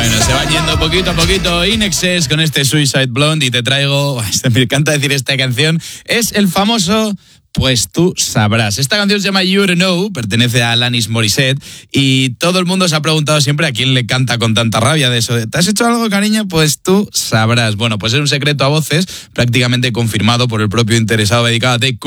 Bueno, se va yendo poquito a poquito INXS con este Suicide Blonde y te traigo, me encanta decir esta canción, es el famoso Pues Tú Sabrás. Esta canción se llama You Don't Know, pertenece a Alanis Morissette y todo el mundo se ha preguntado siempre a quién le canta con tanta rabia de eso. ¿Te has hecho algo, cariño? Pues tú sabrás. Bueno, pues es un secreto a voces prácticamente confirmado por el propio interesado dedicado a Take